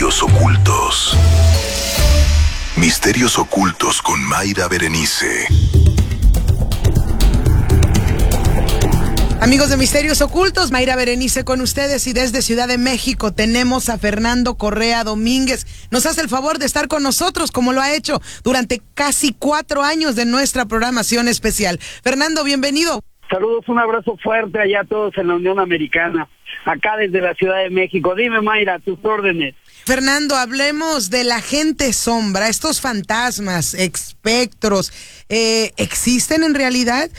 Misterios ocultos. Misterios ocultos con Mayra Berenice. Amigos de Misterios Ocultos, Mayra Berenice con ustedes, y desde Ciudad de México tenemos a Fernando Correa Domínguez. Nos hace el favor de estar con nosotros, como lo ha hecho durante casi 4 años de nuestra programación especial. Fernando, bienvenido. Saludos, un abrazo fuerte allá a todos en la Unión Americana, acá desde la Ciudad de México. Dime, Mayra, tus órdenes. Fernando, hablemos de la gente sombra, estos fantasmas, espectros, ¿existen en realidad?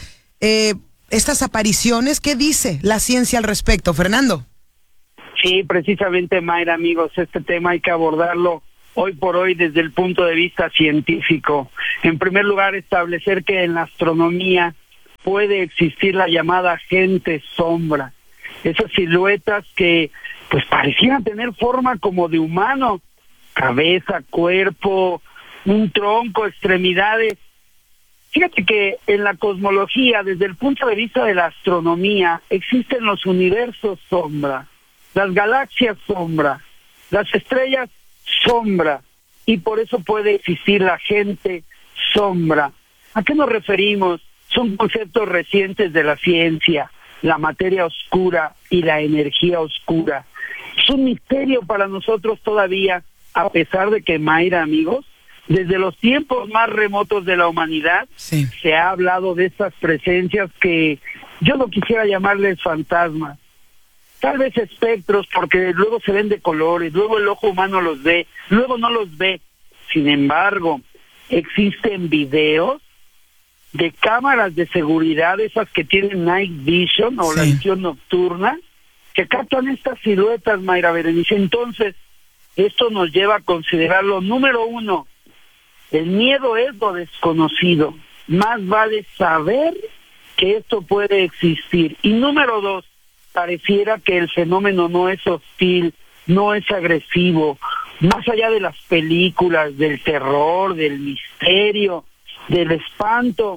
Estas apariciones, ¿qué dice la ciencia al respecto, Fernando? Sí, precisamente, Mayra, amigos, este tema hay que abordarlo hoy por hoy desde el punto de vista científico. En primer lugar, establecer que en la astronomía puede existir la llamada gente sombra, esas siluetas que pues parecían tener forma como de humano, cabeza, cuerpo, un tronco, extremidades. Fíjate que en la cosmología, desde el punto de vista de la astronomía, existen los universos sombra, las galaxias sombra, las estrellas sombra, y por eso puede existir la gente sombra. ¿A qué nos referimos? Son conceptos recientes de la ciencia, la materia oscura y la energía oscura. Es un misterio para nosotros todavía, a pesar de que, Mayra, amigos, desde los tiempos más remotos de la humanidad, sí, se ha hablado de estas presencias que yo no quisiera llamarles fantasmas, tal vez espectros, porque luego se ven de colores, luego el ojo humano los ve, luego no los ve. Sin embargo, existen videos de cámaras de seguridad, esas que tienen night vision o la visión nocturna, que captan estas siluetas, Mayra Berenice. Entonces, esto nos lleva a considerarlo, número uno, el miedo es lo desconocido, más vale saber que esto puede existir. Y número dos, pareciera que el fenómeno no es hostil, no es agresivo, más allá de las películas, del terror, del misterio, del espanto.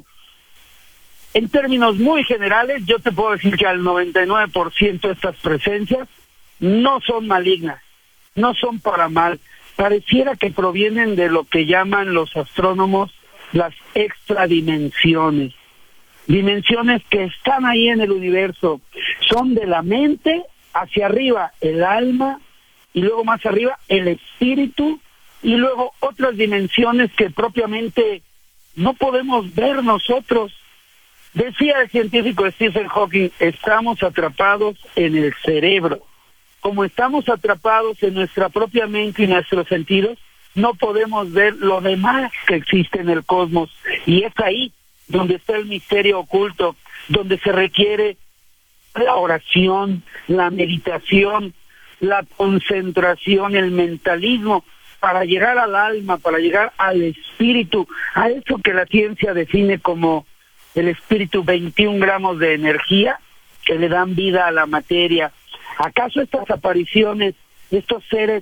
En términos muy generales, yo te puedo decir que al 99% de estas presencias no son malignas, no son para mal. Pareciera que provienen de lo que llaman los astrónomos las extradimensiones. Dimensiones que están ahí en el universo. Son de la mente hacia arriba el alma, y luego más arriba el espíritu, y luego otras dimensiones que propiamente no podemos ver nosotros. Decía el científico Stephen Hawking, estamos atrapados en el cerebro. Como estamos atrapados en nuestra propia mente y nuestros sentidos, no podemos ver lo demás que existe en el cosmos. Y es ahí donde está el misterio oculto, donde se requiere la oración, la meditación, la concentración, el mentalismo, para llegar al alma, para llegar al espíritu, a eso que la ciencia define como el espíritu, 21 gramos de energía que le dan vida a la materia. ¿Acaso estas apariciones, estos seres,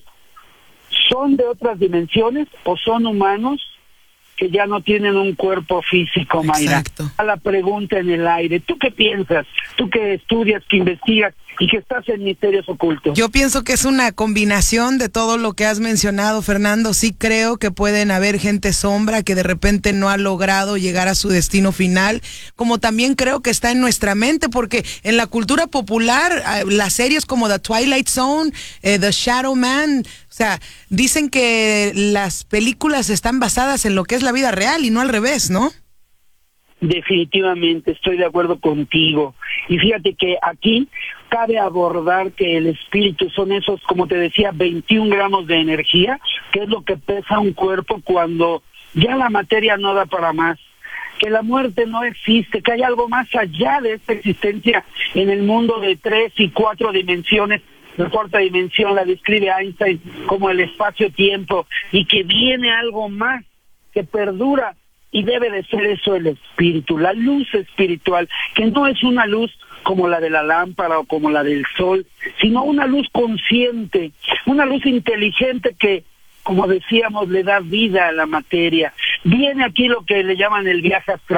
son de otras dimensiones o son humanos que ya no tienen un cuerpo físico, Mayra? Exacto. A la pregunta en el aire, ¿tú qué piensas? Tú que estudias, que investigas y que estás en Misterios Ocultos. Yo pienso que es una combinación de todo lo que has mencionado, Fernando. Sí creo que pueden haber gente sombra que de repente no ha logrado llegar a su destino final, como también creo que está en nuestra mente, porque en la cultura popular, las series como The Twilight Zone, The Shadow Man, o sea, dicen que las películas están basadas en lo que es la vida real y no al revés, ¿no? Definitivamente, estoy de acuerdo contigo. Y fíjate que aquí cabe abordar que el espíritu son esos, como te decía, 21 gramos de energía, que es lo que pesa un cuerpo cuando ya la materia no da para más, que la muerte no existe, que hay algo más allá de esta existencia en el mundo de 3 y 4 dimensiones. La cuarta dimensión la describe Einstein como el espacio-tiempo, y que viene algo más que perdura. Y debe de ser eso el espíritu, la luz espiritual, que no es una luz como la de la lámpara o como la del sol, sino una luz consciente, una luz inteligente que, como decíamos, le da vida a la materia. Viene aquí lo que le llaman el viaje astral,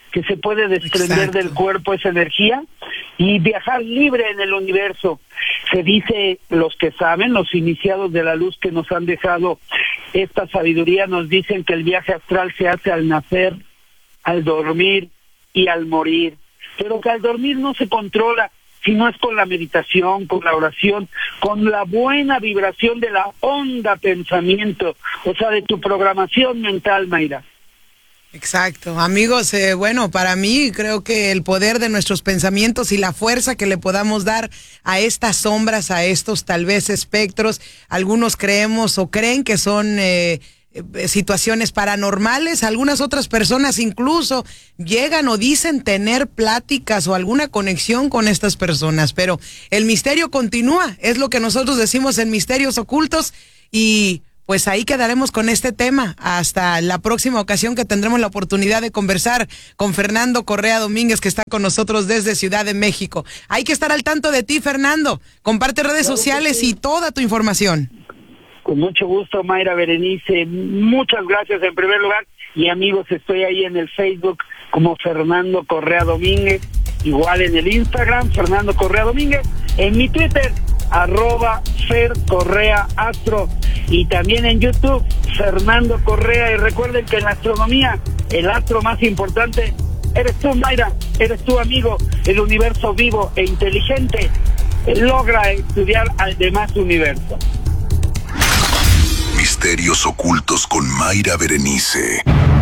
que se puede desprender Exacto. del cuerpo esa energía y viajar libre en el universo. Se dice, los que saben, los iniciados de la luz que nos han dejado esta sabiduría, nos dicen que el viaje astral se hace al nacer, al dormir y al morir, pero que al dormir no se controla, sino es con la meditación, con la oración, con la buena vibración de la onda pensamiento, o sea, de tu programación mental, Mayra. Exacto, amigos, bueno, para mí creo que el poder de nuestros pensamientos y la fuerza que le podamos dar a estas sombras, a estos tal vez espectros, algunos creemos o creen que son situaciones paranormales, algunas otras personas incluso llegan o dicen tener pláticas o alguna conexión con estas personas, pero el misterio continúa, es lo que nosotros decimos en Misterios Ocultos, y pues ahí quedaremos con este tema hasta la próxima ocasión que tendremos la oportunidad de conversar con Fernando Correa Domínguez, que está con nosotros desde Ciudad de México. Hay que estar al tanto de ti, Fernando. Comparte redes sociales y toda tu información. Con mucho gusto, Mayra Berenice. Muchas gracias en primer lugar. Y amigos, estoy ahí en el Facebook como Fernando Correa Domínguez. Igual en el Instagram, Fernando Correa Domínguez. En mi Twitter, @FerCorreaAstro. Y también en YouTube, Fernando Correa. Y recuerden que en la astronomía, el astro más importante eres tú, Mayra. Eres tú, amigo. El universo vivo e inteligente logra estudiar al demás universo. Misterios Ocultos con Mayra Berenice.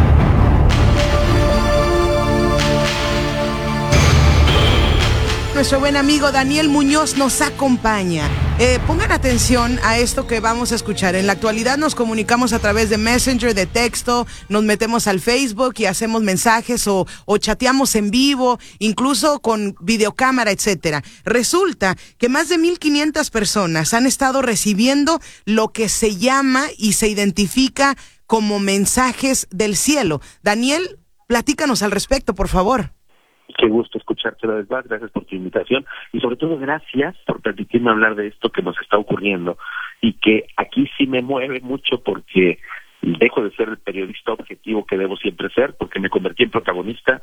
Nuestro buen amigo Daniel Muñoz nos acompaña. Pongan atención a esto que vamos a escuchar. En la actualidad nos comunicamos a través de Messenger, de texto, nos metemos al Facebook y hacemos mensajes o chateamos en vivo, incluso con videocámara, etcétera. Resulta que más de 1,500 personas han estado recibiendo lo que se llama y se identifica como mensajes del cielo. Daniel, platícanos al respecto, por favor. Qué gusto escucharte una vez más, gracias por tu invitación y sobre todo gracias por permitirme hablar de esto que nos está ocurriendo y que aquí sí me mueve mucho porque dejo de ser el periodista objetivo que debo siempre ser porque me convertí en protagonista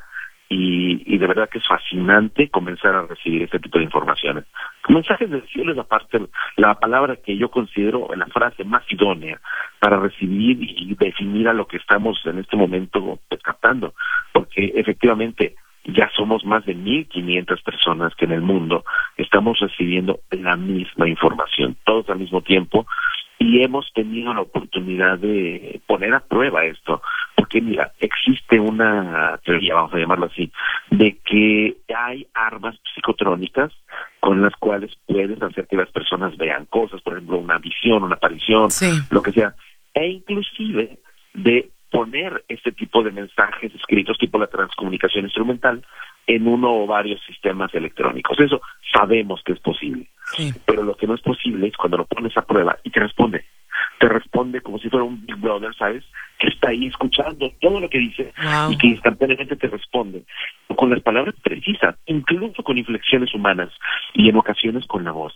y de verdad que es fascinante comenzar a recibir este tipo de informaciones. Mensajes del cielo es la palabra que yo considero la frase más idónea para recibir y definir a lo que estamos en este momento captando, porque efectivamente ya somos más de 1,500 personas que en el mundo estamos recibiendo la misma información, todos al mismo tiempo, y hemos tenido la oportunidad de poner a prueba esto, porque mira, existe una teoría, vamos a llamarlo así, de que hay armas psicotrónicas con las cuales puedes hacer que las personas vean cosas, por ejemplo, una visión, una aparición, Sí. lo que sea, e inclusive de poner este tipo de mensajes escritos, tipo la transcomunicación instrumental, en uno o varios sistemas electrónicos. Eso sabemos que es posible. Sí. Pero lo que no es posible es cuando lo pones a prueba y te responde. Te responde como si fuera un Big Brother, ¿sabes? Que está ahí escuchando todo lo que dice Wow. y que instantáneamente te responde. Con las palabras precisas, incluso con inflexiones humanas y en ocasiones con la voz.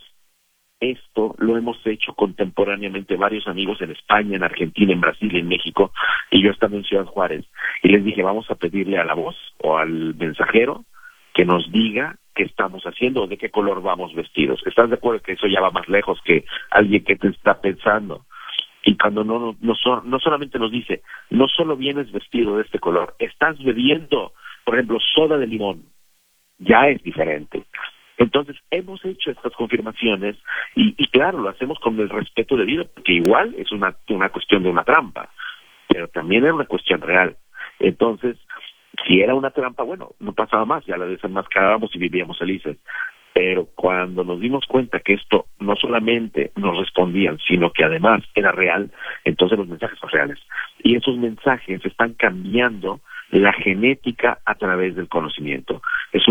Esto lo hemos hecho contemporáneamente varios amigos en España, en Argentina, en Brasil, en México, y yo estando en Ciudad Juárez. Y les dije, vamos a pedirle a la voz o al mensajero que nos diga qué estamos haciendo o de qué color vamos vestidos. ¿Estás de acuerdo que eso ya va más lejos que alguien que te está pensando? Y cuando no solamente nos dice, no solo vienes vestido de este color, estás bebiendo, por ejemplo, soda de limón, ya es diferente. Entonces, hemos hecho estas confirmaciones y claro, lo hacemos con el respeto debido, porque igual es una cuestión de una trampa, pero también es una cuestión real. Entonces, si era una trampa, bueno, no pasaba más, ya la desenmascarábamos y vivíamos felices. Pero cuando nos dimos cuenta que esto no solamente nos respondían, sino que además era real, entonces los mensajes son reales. Y esos mensajes están cambiando la genética a través del conocimiento.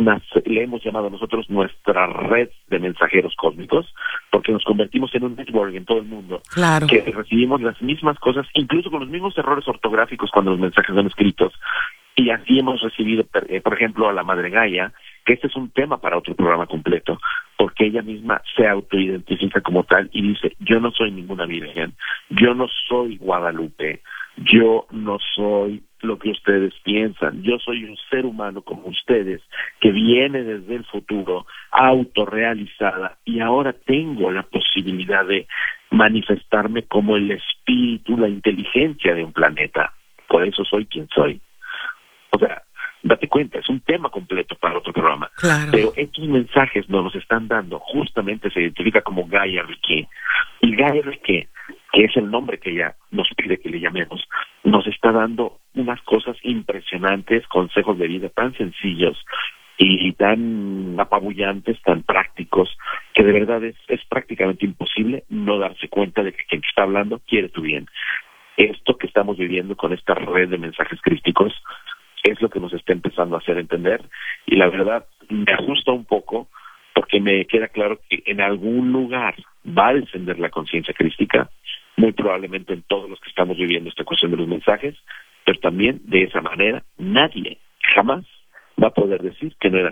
Le hemos llamado nosotros nuestra red de mensajeros cósmicos, porque nos convertimos en un network en todo el mundo, Claro. que recibimos las mismas cosas, incluso con los mismos errores ortográficos cuando los mensajes son escritos, y así hemos recibido, por ejemplo, a la Madre Gaia, que este es un tema para otro programa completo, porque ella misma se autoidentifica como tal y dice, yo no soy ninguna virgen, yo no soy Guadalupe, yo no soy lo que ustedes piensan. Yo soy un ser humano como ustedes, que viene desde el futuro, autorrealizada, y ahora tengo la posibilidad de manifestarme como el espíritu, la inteligencia de un planeta. Por eso soy quien soy. O sea, date cuenta, es un tema completo para otro programa. Claro. Pero estos mensajes nos los están dando, justamente se identifica como Gaia Riquet. Y Gaia Riquet, que es el nombre que ella nos pide que le llamemos, nos está dando unas cosas impresionantes, consejos de vida tan sencillos y tan apabullantes, tan prácticos, que de verdad es prácticamente imposible no darse cuenta de que quien te está hablando quiere tu bien. Esto que estamos viviendo con esta red de mensajes crísticos es lo que nos está empezando a hacer entender, y la verdad me asusta un poco porque me queda claro que en algún lugar va a descender la conciencia crística, muy probablemente en todos los que estamos viviendo esta cuestión de los mensajes, pero también de esa manera nadie jamás va a poder decir que no era